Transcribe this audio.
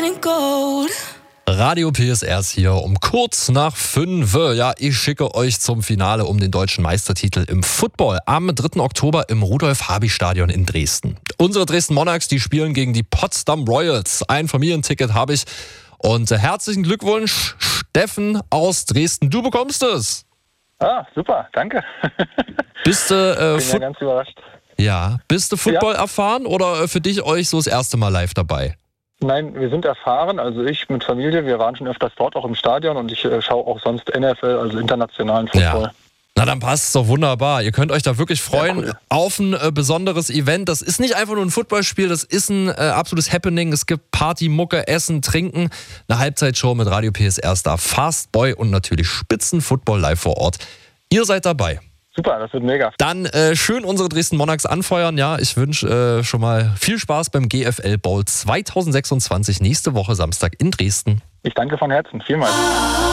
Radio PSR ist hier um kurz nach 5. Ja, ich schicke euch zum Finale um den deutschen Meistertitel im Football am 3. Oktober im Rudolf-Habich-Stadion in Dresden. Unsere Dresden Monarchs, die spielen gegen die Potsdam Royals. Ein Familienticket habe ich. Und herzlichen Glückwunsch, Steffen aus Dresden. Du bekommst es. Ah, super, danke. Bist du bin ja ganz überrascht. Ja, bist du Football erfahren oder für dich euch so das erste Mal live dabei? Nein, wir sind erfahren, also ich mit Familie, wir waren schon öfters dort, auch im Stadion, und ich schaue auch sonst NFL, also internationalen Football. Ja. Na, dann passt es doch wunderbar. Ihr könnt euch da wirklich freuen cool. auf ein besonderes Event. Das ist nicht einfach nur ein Footballspiel, das ist ein absolutes Happening. Es gibt Party, Mucke, Essen, Trinken, eine Halbzeitshow mit Radio PSR-Star Fastboy und natürlich Spitzenfootball live vor Ort. Ihr seid dabei. Super, das wird mega. Dann schön unsere Dresden Monarchs anfeuern. Ja, ich wünsche schon mal viel Spaß beim GFL Bowl 2026 nächste Woche Samstag in Dresden. Ich danke von Herzen, vielmals.